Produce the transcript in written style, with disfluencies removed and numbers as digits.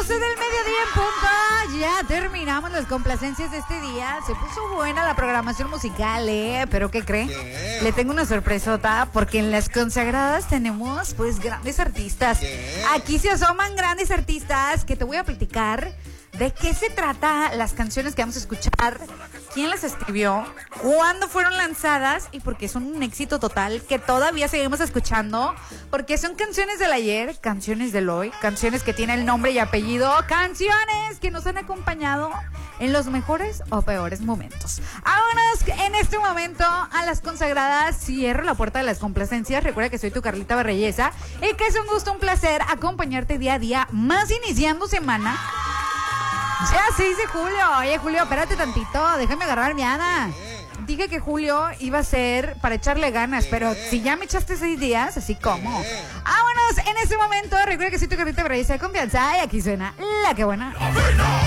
12 del mediodía en punto. Ya terminamos las complacencias de este día. Se puso buena la programación musical, pero ¿qué cree? ¿Qué? Le tengo una sorpresota porque en las consagradas tenemos pues grandes artistas. ¿Qué? Aquí se asoman grandes artistas que te voy a platicar de qué se trata las canciones que vamos a escuchar, quién las escribió, cuándo fueron lanzadas y por qué son un éxito total que todavía seguimos escuchando, porque son canciones del ayer, canciones del hoy, canciones que tienen el nombre y apellido, canciones que nos han acompañado en los mejores o peores momentos. Vámonos en este momento a las consagradas. Cierro la puerta de las complacencias. Recuerda que soy tu Carlita Barrellesa y que es un gusto, un placer acompañarte día a día, más iniciando semana. Ya 6 de julio. Oye, Julio, espérate tantito. Déjame agarrar mi Ana. Dije que julio iba a ser para echarle ganas, pero si ya me echaste 6 días, así como. Vámonos en este momento. Recuerda que soy tu Carlita Barrellesa de confianza y aquí suena La Que Buena.